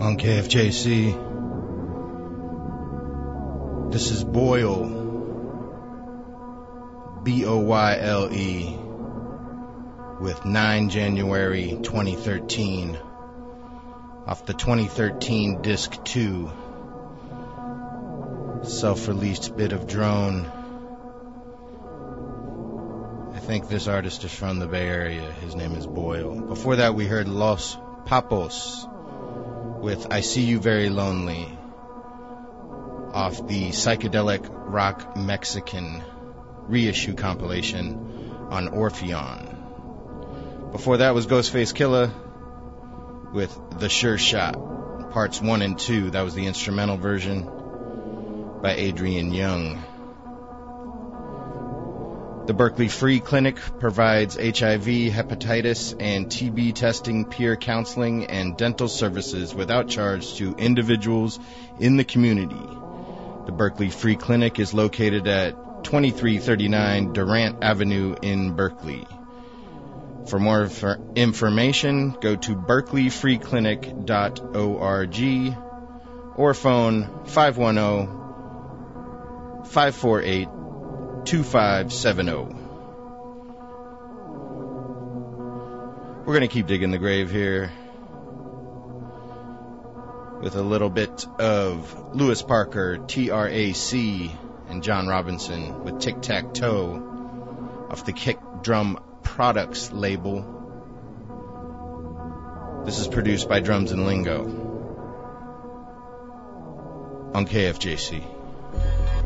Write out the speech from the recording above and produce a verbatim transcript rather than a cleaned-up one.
On K F J C, this is Boyle, B O Y L E, with nine January twenty thirteen, off the twenty thirteen disc two, self-released bit of drone. I think this artist is from the Bay Area. His name is Boyle. Before that, we heard Los Papos with I See You Very Lonely, off the Psychedelic Rock Mexican reissue compilation on Orpheon. Before that was Ghostface Killah with The Sure Shot, parts one and two. That was the instrumental version by Adrian Young. The Berkeley Free Clinic provides H I V, hepatitis, and T B testing, peer counseling, and dental services without charge to individuals in the community. The Berkeley Free Clinic is located at twenty-three thirty-nine Durant Avenue in Berkeley. For more inf- information, go to berkeley free clinic dot org or phone five one zero, five four eight, two five seven zero. We're going to keep digging the grave here with a little bit of Lewis Parker, T R A C, and John Robinson with Tic Tac Toe off the Kick Drum Products label. This is produced by Drums and Lingo on K F J C.